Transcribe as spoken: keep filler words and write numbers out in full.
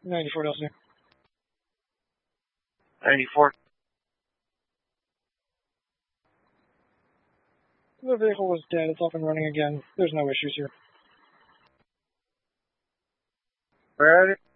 ninety-four Delta. ninety-four. The vehicle was dead. It's up and running again. There's no issues here. Where at it?